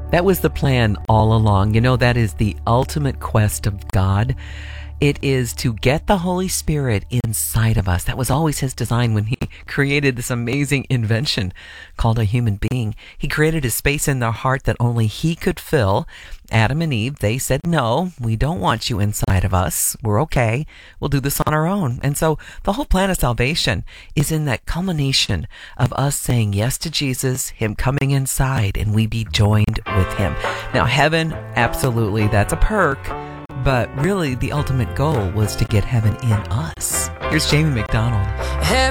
That was the plan all along. You know, that is the ultimate quest of God. It is to get the Holy Spirit inside of us. That was always his design when he created this amazing invention called a human being. He created a space in their heart that only he could fill. Adam and Eve, they said, no, we don't want you inside of us. We're okay. We'll do this on our own. And so the whole plan of salvation is in that culmination of us saying yes to Jesus, him coming inside, and we be joined with him. Now, heaven, absolutely, that's a perk. But really, the ultimate goal was to get heaven in us. Here's Jamie McDonald.